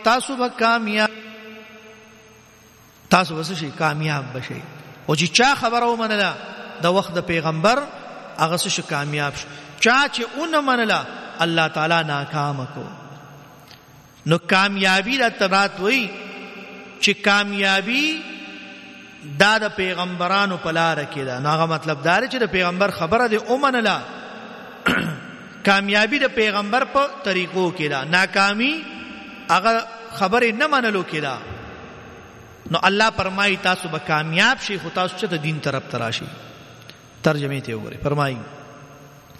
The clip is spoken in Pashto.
تاسو به تاسو به شي کامیاب بشئ. او چې چا خبره ومنله د وخت د پیغمبر هغه څه کامیاب شو، چا چې اون منله الله تعالی ناکام کو. نو کامیابی د ترات وای چې کامیابی دا د پیغمبرانو په لار کې ده. نو هغه مطلب دا چې د پیغمبر خبره دې اومنله، کامیابی د پیغمبر په طریقو کې ده، ناکامی هغه خبره نه منلو کې ده. نو الله فرمایي تاسو به کامیاب شئ، خو تاسو چې د دین طرف تراشي. ترجمه ته وګورئ. فرمایي